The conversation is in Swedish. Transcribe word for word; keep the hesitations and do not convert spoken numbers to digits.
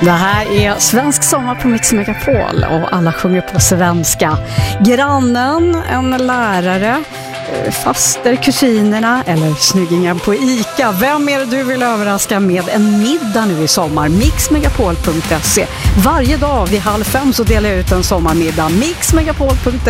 Det här är Svensk sommar på Mix Megapol och alla sjunger på svenska. Grannen, en lärare, faster, kusinerna eller snyggingen på ICA. Vem är det du vill överraska med en middag nu i sommar? mix megapol punkt se. Varje dag vid halv fem så delar jag ut en sommarmiddag. mix megapol punkt